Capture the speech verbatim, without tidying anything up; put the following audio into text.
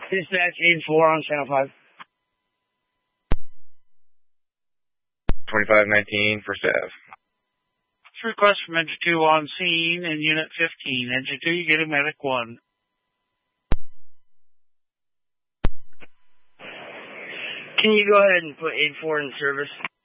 Dispatch eight four on channel five. twenty-five nineteen for staff. Request from Engine two on scene in Unit fifteen. Engine two, you get a medic one. Can you go ahead and put eight four in service?